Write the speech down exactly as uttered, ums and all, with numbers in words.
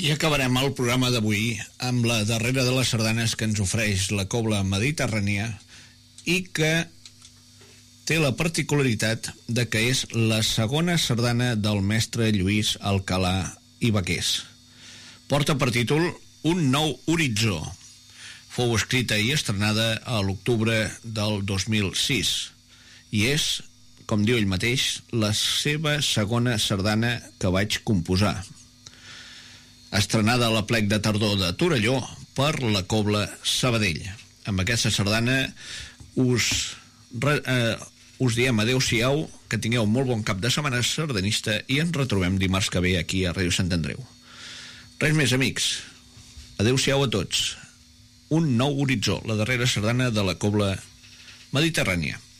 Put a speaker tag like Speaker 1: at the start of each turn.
Speaker 1: I acabarem el programa d'avui amb la darrera de les sardanes que ens ofereix la Cobla Mediterrània i que té la particularitat de que és la segona sardana del mestre Lluís Alcalà i Baqués. Porta per títol Un nou horitzó. Fou escrita i estrenada a l'octubre del dos mil sis i és, com diu ell mateix, la seva segona sardana que vaig composar. Estrenada a la plec de tardor de Torelló per la Cobla Sabadell. Amb aquesta sardana us, re, eh, us diem adeu-siau, que tingueu molt bon cap de setmana sardanista i ens retrobem dimarts que ve aquí a Ràdio Sant Andreu. Res més, amics. Adeu-siau a tots. Un nou horitzó, la darrera sardana de la Cobla Mediterrània.